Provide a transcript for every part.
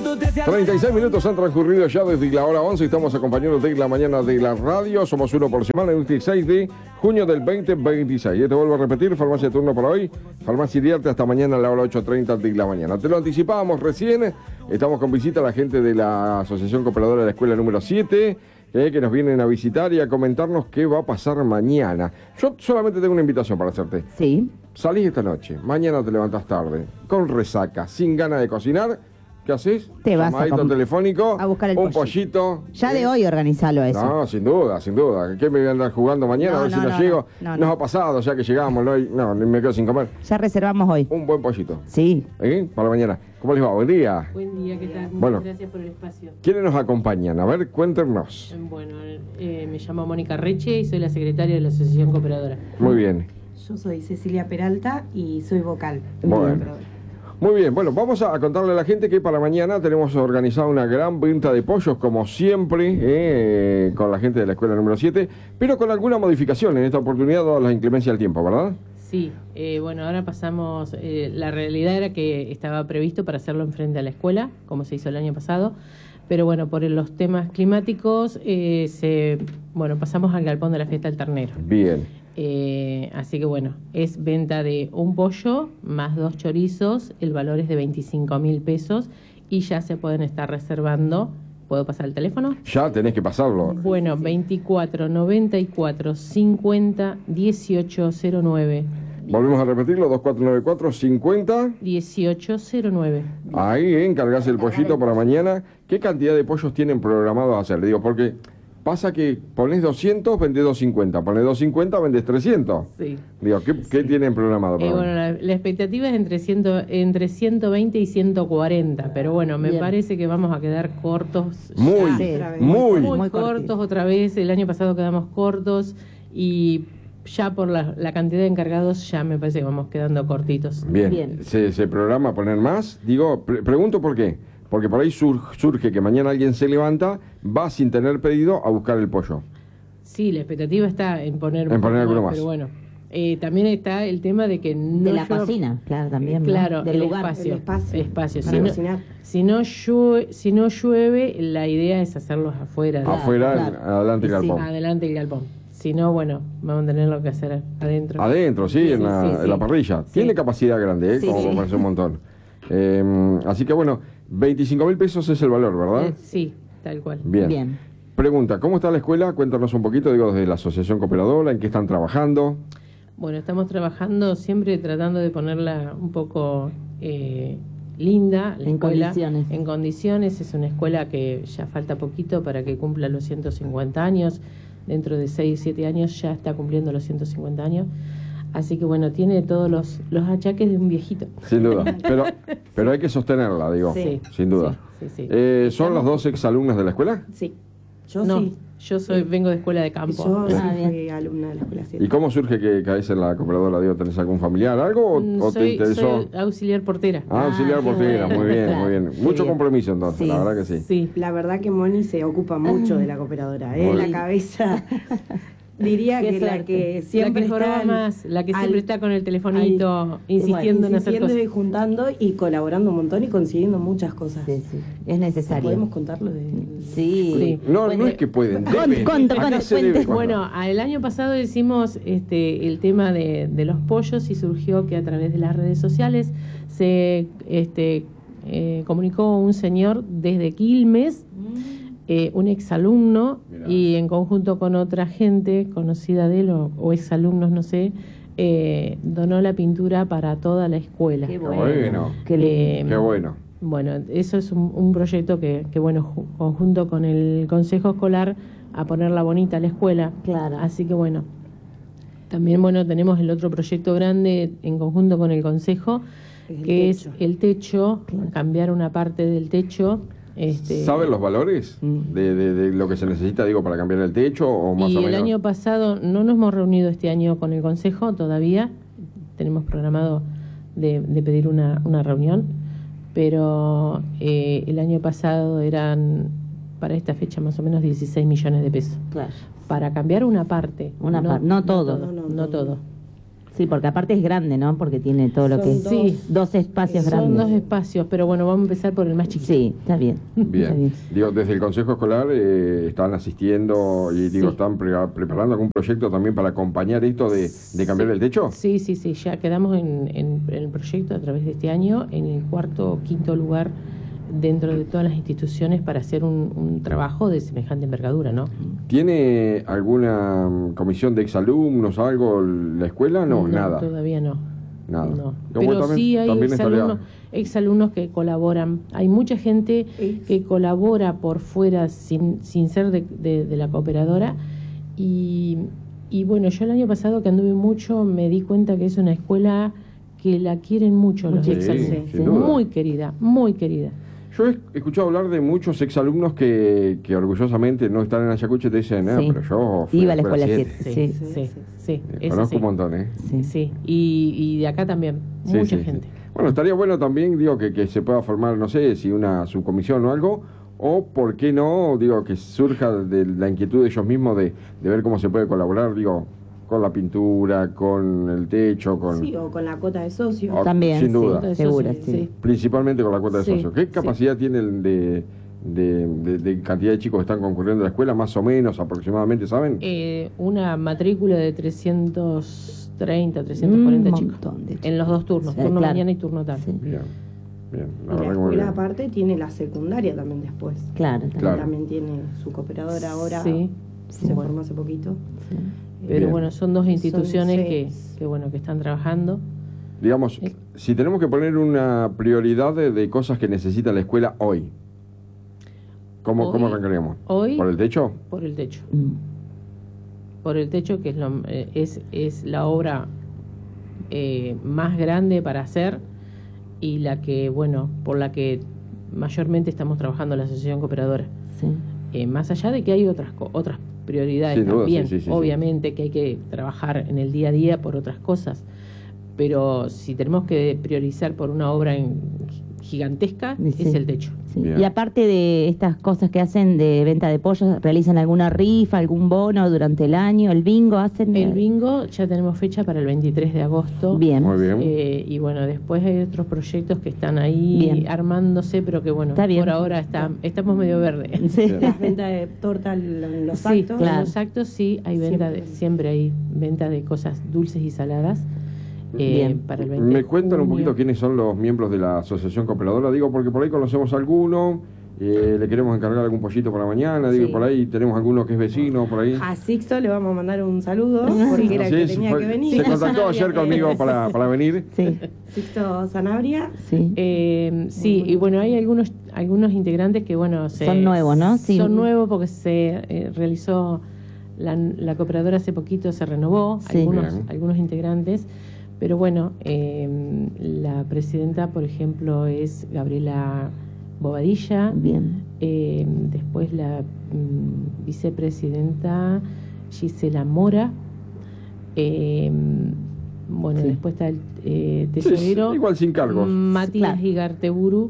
36 minutos han transcurrido ya desde la hora 11. Estamos acompañando de la mañana de la radio. Somos uno por semana, el 16 de junio del 2026. Te vuelvo a repetir, farmacia de turno para hoy. Farmacia Iriarte hasta mañana a la hora 8:30 de la mañana. Te lo anticipábamos recién. Estamos con visita a la gente de la Asociación Cooperadora de la Escuela número 7. Que nos vienen a visitar y a comentarnos qué va a pasar mañana. Yo solamente tengo una invitación para hacerte. Sí. Salís esta noche, mañana te levantás tarde, con resaca, sin ganas de cocinar. ¿Qué haces? Te vas Llamadito telefónico, a buscar el pollito. Ya de hoy organizalo eso. No, sin duda, sin duda. ¿Qué me voy a andar jugando mañana? A ver si no llego. Nos ha pasado, ya que llegamos, no me quedo sin comer. Ya reservamos hoy. Un buen pollito. Sí. Para mañana. ¿Cómo les va? Buen día. Buen día, ¿qué tal? Bueno, Muchas gracias por el espacio. ¿Quiénes nos acompañan? A ver, cuéntenos. Bueno, me llamo Mónica Reche y soy la secretaria de la Asociación Cooperadora. Muy bien. Yo soy Cecilia Peralta y soy vocal. Bueno. Muy bien, bueno, vamos a contarle a la gente que para mañana tenemos organizada una gran venta de pollos, como siempre, con la gente de la escuela número 7, pero con alguna modificación en esta oportunidad, dada la inclemencia del tiempo, ¿verdad? Sí, bueno, ahora pasamos, la realidad era que estaba previsto para hacerlo enfrente a la escuela, como se hizo el año pasado, pero bueno, por los temas climáticos, pasamos al galpón de la fiesta del ternero. Bien. Así que bueno, es venta de un pollo más 2 chorizos, el valor es de 25.000 pesos y ya se pueden estar reservando. ¿Puedo pasar el teléfono? Ya tenés que pasarlo. Bueno, 24 94 50 1809. Volvemos a repetirlo, 2494 50 1809. Ahí encargás el pollito para mañana. ¿Qué cantidad de pollos tienen programado a hacer? Digo, porque pasa que ponés 200, vendés 250. Ponés 250, vendés 300. Sí. Digo, ¿qué tienen programado para bueno, la expectativa es entre 120 y 140, pero bueno, me parece que vamos a quedar cortos. Muy cortos otra vez. El año pasado quedamos cortos y ya por la cantidad de encargados ya me parece que vamos quedando cortitos. Bien. ¿Se programa poner más? Digo, pregunto por qué. Porque por ahí surge que mañana alguien se levanta, va sin tener pedido a buscar el pollo. Sí, la expectativa está en poner alguno más. Pero bueno, también está el tema de que no... De la cocina, claro, también. Claro, del lugar. Espacio. Para Si no llueve, la idea es hacerlos afuera. Adelante el galpón. Adelante el galpón. Si no, bueno, vamos a tener lo que hacer adentro. Adentro, sí, en la parrilla. Sí. Tiene capacidad grande, como parece un montón. Así que bueno, 25.000 pesos es el valor, ¿verdad? Sí, tal cual. Bien. Pregunta, ¿cómo está la escuela? Cuéntanos un poquito, desde la Asociación Cooperadora, ¿en qué están trabajando? Bueno, estamos trabajando siempre tratando de ponerla un poco linda, la escuela. En condiciones. Es una escuela que ya falta poquito para que cumpla los 150 años. Dentro de 6, 7 años ya está cumpliendo los 150 años. Así que bueno, tiene todos los achaques de un viejito. Sin duda, pero hay que sostenerla, digo, sin duda. Sí. ¿Son las 2 exalumnas de la escuela? Sí. Yo vengo de escuela de campo. Yo soy alumna de la escuela 7. ¿Y cómo surge que caes en la cooperadora? Digo, ¿tenés algún familiar, algo o te interesó? Soy auxiliar portera. Auxiliar portera, muy bien. Mucho compromiso entonces, la verdad que sí. La verdad que Moni se ocupa mucho de la cooperadora, la cabeza. Diría que la que siempre siempre está con el telefonito insistiendo en hacer cosas. Y juntando y colaborando un montón y consiguiendo muchas cosas. Sí. Es necesario. ¿Podemos contarlo? Sí. No es que pueden. Bueno, el año pasado hicimos el tema de los pollos y surgió que a través de las redes sociales se comunicó un señor desde Quilmes, un exalumno, y en conjunto con otra gente conocida de él o exalumnos, no sé, donó la pintura para toda la escuela. Qué bueno. Qué bueno. Bueno, eso es un proyecto que conjunto con el Consejo Escolar, a ponerla bonita a la escuela. Claro. Así que bueno, también tenemos el otro proyecto grande en conjunto con el Consejo, que es el techo, cambiar una parte del techo. ¿Saben los valores de lo que se necesita, para cambiar el techo o más o menos? Y el año pasado, no nos hemos reunido este año con el Consejo todavía, tenemos programado de pedir una reunión, pero el año pasado eran, para esta fecha, más o menos 16 millones de pesos. Claro. Para cambiar una parte. No todo. No todo. Sí, porque aparte es grande, ¿no? Porque tiene todo lo que es. Dos espacios grandes. Son 2 espacios, pero bueno, vamos a empezar por el más chiquito. Sí, está bien. Bien. Está bien. Digo, desde el Consejo Escolar están asistiendo y digo, están preparando algún proyecto también para acompañar esto de cambiar el techo. Sí, ya quedamos en el proyecto a través de este año en el 4º o 5º lugar dentro de todas las instituciones para hacer un trabajo de semejante envergadura, ¿no? ¿Tiene alguna comisión de exalumnos, algo, la escuela? No, nada. Todavía no. Nada. No. Pero Pero sí hay exalumnos que colaboran. Hay mucha gente que colabora por fuera sin ser de la cooperadora. Y bueno, yo el año pasado que anduve mucho me di cuenta que es una escuela que la quieren mucho los exalumnos. Muy querida, muy querida. Yo he escuchado hablar de muchos exalumnos que orgullosamente no están en Ayacucho y te dicen, pero yo fui iba a la escuela 7. Sí. Conozco un montón, ¿eh? Sí. Y de acá también, mucha gente. Bueno, estaría bueno también, digo, que se pueda formar, no sé, si una subcomisión o algo, o por qué no, digo, que surja de la inquietud de ellos mismos de ver cómo se puede colaborar, digo, con la pintura, con el techo, con... Sí, o con la cuota de socios. También, sin duda. Seguro, sí. Principalmente con la cuota de socios. ¿Qué capacidad tiene de cantidad de chicos que están concurriendo a la escuela, más o menos, aproximadamente, saben? Una matrícula de 330, 340 chicos. En los 2 turnos, turno mañana y turno tarde. Sí. Bien. Y la escuela aparte tiene la secundaria también después. Claro. También tiene su cooperadora ahora. Se formó hace poquito. Sí. Pero bueno, son 2 instituciones que están trabajando. Digamos, si tenemos que poner una prioridad de cosas que necesita la escuela hoy, ¿cómo arrancaríamos? Hoy, ¿por el techo? Por el techo. Por el techo, que es la obra más grande para hacer y la que, por la que mayormente estamos trabajando la Asociación Cooperadora. Sí. Más allá de que hay otras prioridades también, obviamente que hay que trabajar en el día a día por otras cosas, pero si tenemos que priorizar por una obra gigantesca, es el techo. Y aparte de estas cosas que hacen de venta de pollos, ¿realizan alguna rifa, algún bono durante el año? ¿El bingo hacen? El bingo ya tenemos fecha para el 23 de agosto. Bien. Muy bien. Y después hay otros proyectos que están ahí armándose, pero que por ahora estamos medio verdes. Las ventas de torta en los actos. En los actos hay venta siempre hay venta de cosas dulces y saladas. Para el 20 ¿Me cuentan un poquito quiénes son los miembros de la Asociación Cooperadora? Digo, porque por ahí conocemos a alguno, le queremos encargar algún pollito para mañana, por ahí tenemos alguno que es vecino, por ahí. A Sixto le vamos a mandar un saludo, porque era el que tenía que venir. Se contactó ayer conmigo para venir. Sixto Sanabria. Y bueno, hay algunos integrantes que son nuevos, ¿no? Son nuevos porque se realizó la cooperadora hace poquito, se renovó, algunos integrantes. Pero bueno, la presidenta, por ejemplo, es Gabriela Bobadilla. Bien. Después la vicepresidenta Gisela Mora. Después está el tesorero. Igual sin cargos. Matías Igarteburu.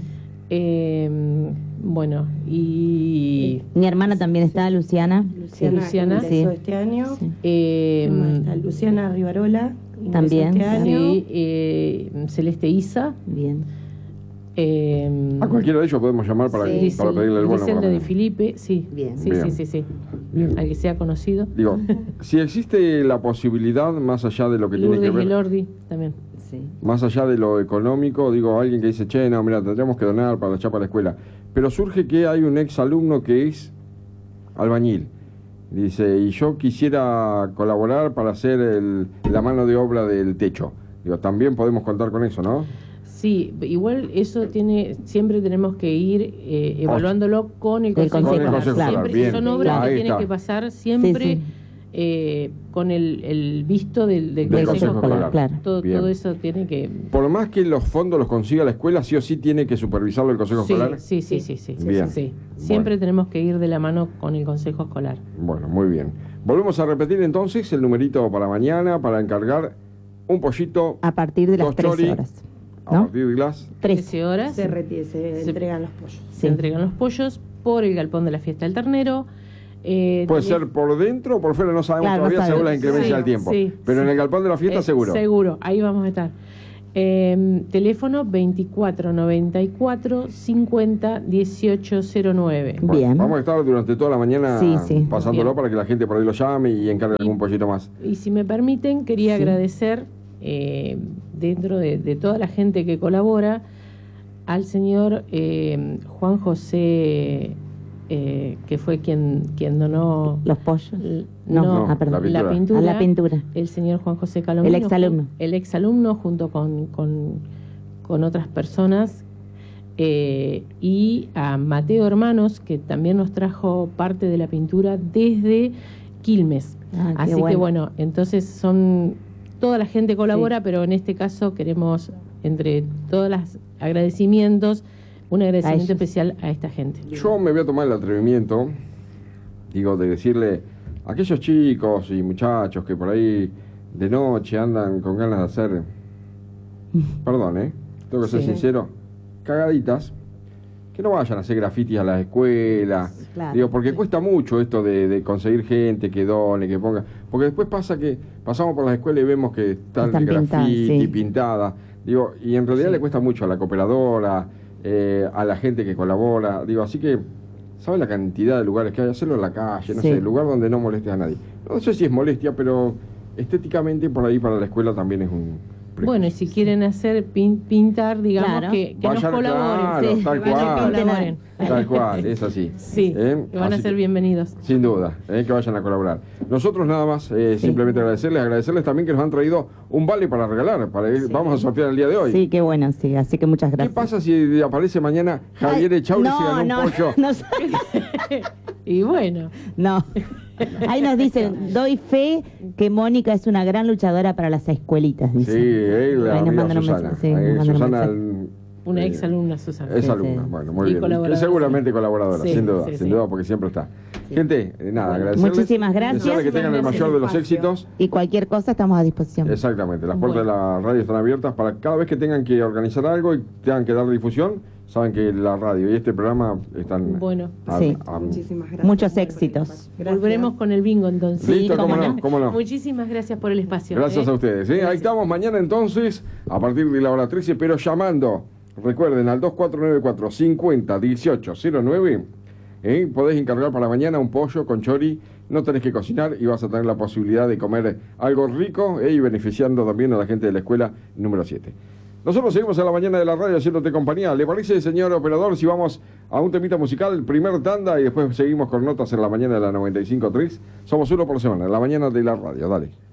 Y mi hermana también está, Luciana. Luciana. Este año. Está Luciana Rivarola. También. Este año. Celeste Isa. Bien. A cualquiera de ellos podemos llamar para pedirle el bono. Griselda de Filipe, Bien. Sí. Bien. Al que sea conocido. Digo, si existe la posibilidad, más allá de lo que tiene que ver... Lordi también. Más allá de lo económico, alguien que dice, tendríamos que donar para la escuela. Pero surge que hay un ex alumno que es albañil. Dice, y yo quisiera colaborar para hacer la mano de obra del techo. También podemos contar con eso, ¿no? Sí, igual eso siempre tenemos que ir evaluándolo con el Consejo Escolar. Son obras que tienen que pasar siempre con el visto del Consejo Escolar. Claro. Todo eso tiene que... Por más que los fondos los consiga la escuela, sí o sí tiene que supervisarlo el Consejo Escolar. Sí. Siempre tenemos que ir de la mano con el Consejo Escolar. Bueno, muy bien. Volvemos a repetir entonces el numerito para mañana, para encargar un pollito. A partir de las 13 horas. ¿No? A partir de las 13 horas. Se entregan los pollos. Se entregan los pollos por el galpón de la fiesta del ternero. Puede ser por dentro o por fuera, no sabemos todavía según la inclemencia del tiempo. Pero en el galpón de la fiesta seguro. Seguro, ahí vamos a estar. Teléfono 2494 50 1809. Bueno, bien. Vamos a estar durante toda la mañana pasándolo para que la gente por ahí lo llame y encargue algún pollito más. Y si me permiten, quería agradecer, dentro de toda la gente que colabora, al señor Juan José, que fue quien donó los pollos. Perdón, la pintura. La pintura. El señor Juan José Calomino. El exalumno junto con otras personas. Y a Mateo Hermanos, que también nos trajo parte de la pintura desde Quilmes. Así que bueno, entonces toda la gente colabora, pero en este caso queremos, entre todos los agradecimientos, un agradecimiento especial a esta gente. Yo me voy a tomar el atrevimiento, de decirle a aquellos chicos y muchachos que por ahí de noche andan con ganas de hacer, perdón, tengo que ser sincero, cagaditas, que no vayan a hacer grafitis a las escuelas, porque cuesta mucho esto de conseguir gente que done, que ponga, porque después pasa que pasamos por las escuelas y vemos que está el graffiti pintada, y en realidad le cuesta mucho a la cooperadora, a la gente que colabora, así que ¿sabe la cantidad de lugares que hay? Hacerlo en la calle, no sé, lugar donde no molestes a nadie. No sé si es molestia, pero estéticamente por ahí para la escuela también es un prejuicio. Bueno, y si quieren hacer pintar, digamos, que nos colaboren. Tal cual, es así. Sí, que van a ser bienvenidos. Sin duda, que vayan a colaborar. Nosotros nada más, simplemente agradecerles también que nos han traído un vale para regalar, vamos a sortear el día de hoy. Sí, qué bueno, así que muchas gracias. ¿Qué pasa si aparece mañana Javier Echauri y se gana un pollo? Y bueno. No. Ahí nos dicen, doy fe que Mónica es una gran luchadora para las escuelitas. Dice. Sí, la amiga Susana. Susana, una ex alumna, Susana. Es alumna, bueno, muy bien. Y seguramente colaboradora, sin duda, porque siempre está. Gente, nada, agradecerles. Muchísimas gracias. Desearles que tengan el mayor de los éxitos. Y cualquier cosa estamos a disposición. Exactamente, las puertas de la radio están abiertas para cada vez que tengan que organizar algo y tengan que dar difusión. Saben que la radio y este programa están... Bueno, muchísimas gracias. Muchos éxitos. Volveremos con el bingo entonces. Listo, cómo no. Muchísimas gracias por el espacio. Gracias a ustedes. Gracias. Ahí estamos mañana entonces, a partir de la hora 13, pero llamando, recuerden, al 2494 50 1809, podés encargar para mañana un pollo con chori, no tenés que cocinar y vas a tener la posibilidad de comer algo rico y beneficiando también a la gente de la escuela número 7. Nosotros seguimos en la mañana de la radio haciéndote compañía. ¿Le parece, señor operador, si vamos a un temita musical, primer tanda, y después seguimos con notas en la mañana de la 95.3? Somos uno por semana, en la mañana de la radio. Dale.